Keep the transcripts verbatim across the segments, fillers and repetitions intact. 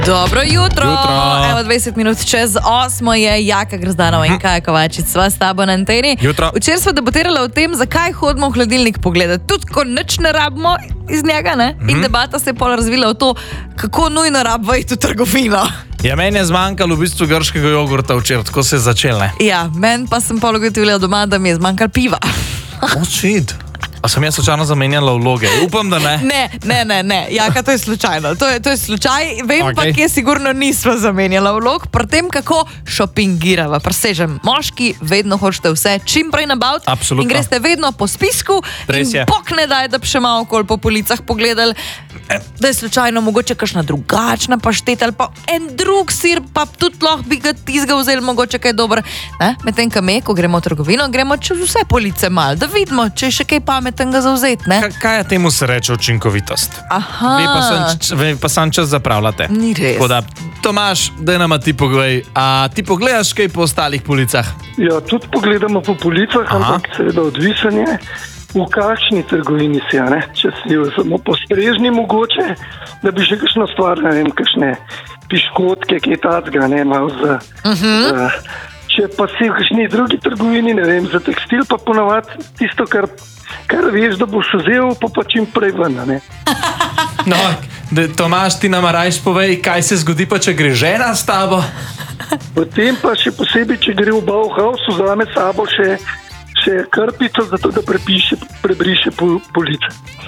Dobro jutro. Jutro. Evo dvajset minut čez osmo je Jaka Grozdanova in Kaja Kovačič. Sva s tabo na anteni. Jutro. Včeraj sva debatirala o tem, zakaj hodimo v hladilnik pogledati. Tudi ko nič ne rabimo iz njega, ne? In mm-hmm. debata se je pol razvila v to, kako nujno rabimo iti v trgovino. Ja, meni je zmanjkalo v bistvu grškega jogurta včeraj, tako se je začelo. Ja, meni pa sem pol ugotovila doma, da mi je zmanjkalo piva. Oh, shit. A sem jaz slučajno zamenjala vloge? Upam, da ne. Ne, ne, ne, ne. Jaka, to je slučajno. To je, to je slučaj. Vem okay. pa, kje sigurno nisva zamenjala vlog. Pri tem, kako šopingirava. Presežem, moški vedno hočete vse čim prej nabaviti. Absolutno. In greste vedno po spisku. Res je. In bok ne daj, da bi še malo okoli po policah pogledali, da je slučajno mogoče kakšna drugačna pašteta ali pa en drug sir, pa tudi lahko bi ga tizga vzeli, mogoče kaj dober. Medtem, ko me, ko gremo v trgovino, gremo čez vse police mal, da vidimo, če je še kaj pametnega zauzeti, ne? Kaj, kaj je temu se reče učinkovitost? Aha. Vi pa sam, vi pa sam čas zapravljate. Ni res. Koda, Tomaž, daj nama ti poglej. A ti pogledaš kaj po ostalih policah? Ja, tudi pogledamo po policah, Aha. ampak seveda odvisen je, v kakšni trgovini si, a ne? Če si samo postrežni mogoče, da bi še kakšna stvar, ne vem, kakšne piškotke, kaj tacga, ne, malo za... Uh-huh. za če pa si v kakšni drugi trgovini, ne vem, za tekstil pa ponavadi tisto, kar, kar veš, da boš vzel, pa pa čim prej ven, ne? No, da, Tomaž, ti nam rajš povej, kaj se zgodi pa, če gre žena s tabo? Potem pa še posebej, če gre v Bauhaus, vzame sabo še še krpico, zato da prepiše, prebriše po, police.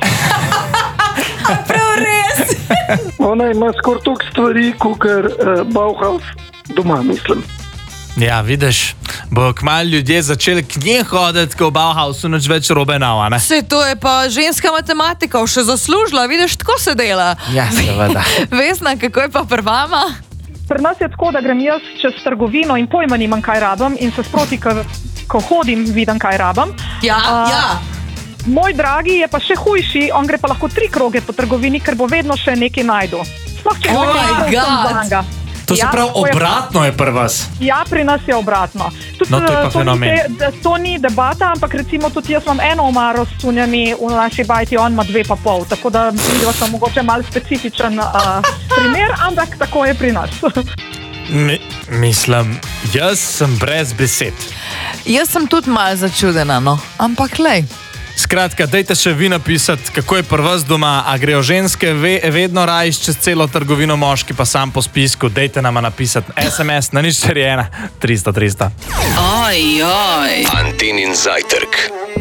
Prav res! Ona ima skoraj toliko stvari, kakor uh, Bauhaus doma, mislim. Ja, vidiš, bo kmalu ljudje začeli k njej hoditi, ko v Bauhausu nič več robe nava, ne? Sej, to je pa ženska matematika, še zaslužila, vidiš, tako se dela. Ja, seveda. Vesna, kako je pa pri vama? Pri nas je tako, da grem jaz čez trgovino in pojma nimam, kaj rabim in se sproti, ko, ko hodim, vidim, kaj rabim. Ja, uh, ja. Moj dragi je pa še hujši, on gre pa lahko tri kroge po trgovini, ker bo vedno še nekaj najdu. Sploh, če Oh nekaj my najdu, God. sem zanga. To se Ja, pravi, to je- obratno je pri vas. Ja, pri nas je obratno. Tudi, No, to je pa to, ni fenomen. te, da, to ni debata, ampak recimo tudi jaz imam eno omaro s cunjami, v naši bajti on ima dve pa pol, tako da vidva sem mogoče malo specifičen uh, primer, ampak tako je pri nas. Mi, mislim, jaz sem brez besed. Jaz sem tudi malo začudena, no. Ampak lej. Skratka, dajte še vi napisati, kako je pri vas doma, a grejo ženske ve, vedno rajš čez celo trgovino, moški pa sam po spisku. Dajte nama napisati es em es na nič štiri ena tristo tristo. Oj, oj. Antenin zajtrk.